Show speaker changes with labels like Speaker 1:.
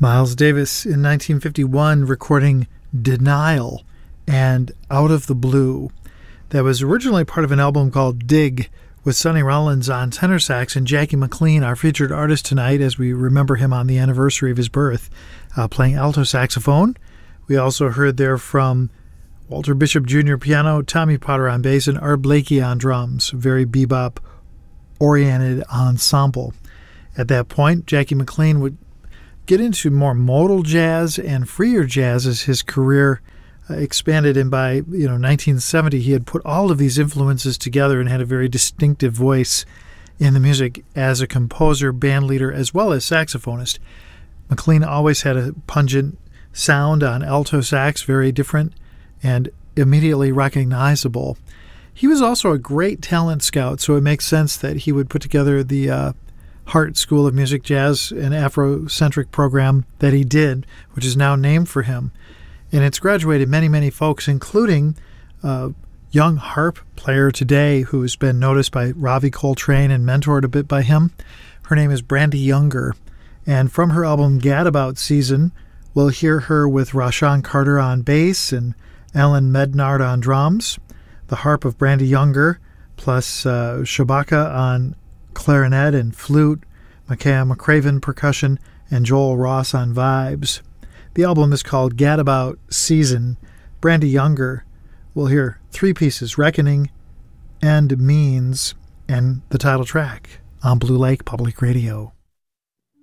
Speaker 1: Miles Davis in 1951 recording Denial and Out of the Blue. That was originally part of an album called Dig, with Sonny Rollins on tenor sax and Jackie McLean, our featured artist tonight, as we remember him on the anniversary of his birth, playing alto saxophone. We also heard there from Walter Bishop Jr. piano, Tommy Potter on bass, and Art Blakey on drums. Very bebop-oriented ensemble. At that point, Jackie McLean would get into more modal jazz and freer jazz as his career expanded, and by 1970 he had put all of these influences together and had a very distinctive voice in the music as a composer, band leader, as well as saxophonist. McLean always had a pungent sound on alto sax, very different and immediately recognizable. He was also a great talent scout, so it makes sense that he would put together the Hart School of Music, Jazz, and Afrocentric program that he did, which is now named for him. And it's graduated many, many folks, including a young harp player today who has been noticed by Ravi Coltrane and mentored a bit by him. Her name is Brandy Younger. And from her album Gadabout Season, we'll hear her with Rashawn Carter on bass and Alan Mednard on drums, the harp of Brandy Younger, plus Shabaka on clarinet and flute, Micaiah McCraven percussion, and Joel Ross on vibes. The album is called Gadabout Season. Brandy Younger, we'll hear three pieces, Reckoning, and Means, and the title track on Blue Lake Public Radio.